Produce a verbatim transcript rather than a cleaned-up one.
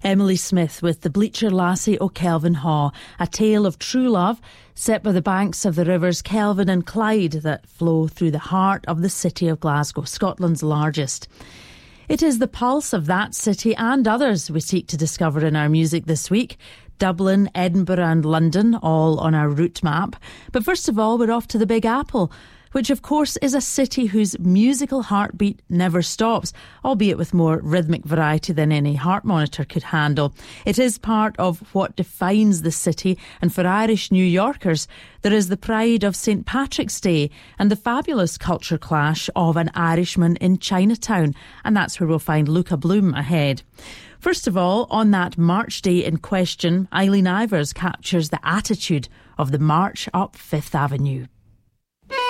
Emily Smith with The Bleacher Lassie o' Kelvin Haw, a tale of true love set by the banks of the rivers Kelvin and Clyde that flow through the heart of the city of Glasgow, Scotland's largest. It is the pulse of that city and others we seek to discover in our music this week. Dublin, Edinburgh and London, all on our route map. But first of all, we're off to the Big Apple, which of course is a city whose musical heartbeat never stops, albeit with more rhythmic variety than any heart monitor could handle. It is part of what defines the city, and for Irish New Yorkers, there is the pride of Saint Patrick's Day and the fabulous culture clash of An Irishman in Chinatown, and that's where we'll find Luca Bloom ahead. First of all, on that March day in question, Eileen Ivers captures the attitude of the march up Fifth Avenue.